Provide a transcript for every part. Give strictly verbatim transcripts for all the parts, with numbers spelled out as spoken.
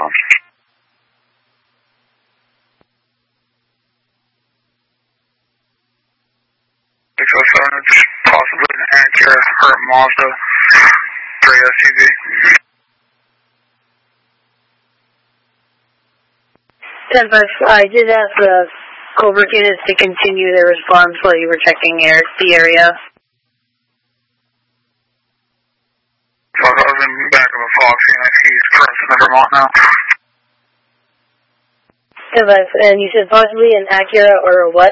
Vermont. six oh seven, it's possibly an Acura or a Mazda three S U V. ten five, I did ask the covert units to continue their response while you were checking air, the area. So I was in the back of a Fox unit, he's crossing the Vermont now. ten five, and you said possibly an Acura or a what?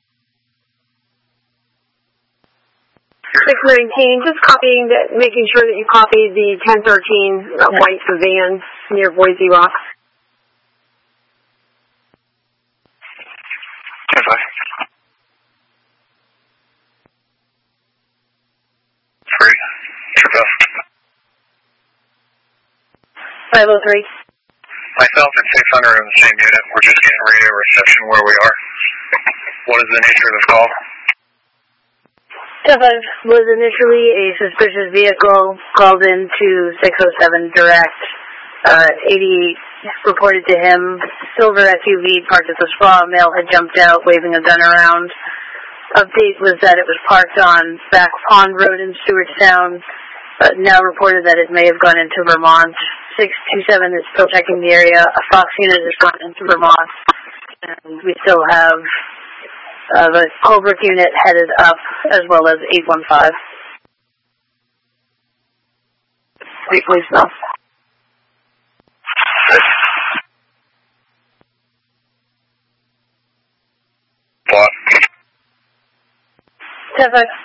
six nineteen, just copying, the, making sure that you copy the ten thirteen uh, white sedan near Boise Rocks. ten five. Three. Trip five oh three. Myself and six hundred are in the same unit. We're just getting radio reception where we are. What is the nature of this call? ten five was initially a suspicious vehicle called into six oh seven direct. Uh, eighty-eight reported to him, silver S U V parked at the spa. Male had jumped out waving a gun around. Update was that it was parked on Back Pond Road in Stewartstown, but now reported that it may have gone into Vermont. six two seven is still checking the area. A Fox unit has gone into Vermont, and we still have Uh, the Colbrook unit headed up, as well as eight one five. Wait, please, no. What? ten five.